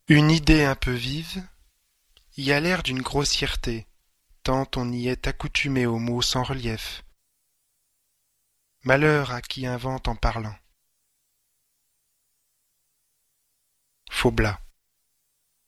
Une idée un peu vive y a l'air d'une grossièreté, tant on y est accoutumé aux mots sans relief. Malheur à qui invente en parlant. Faublas.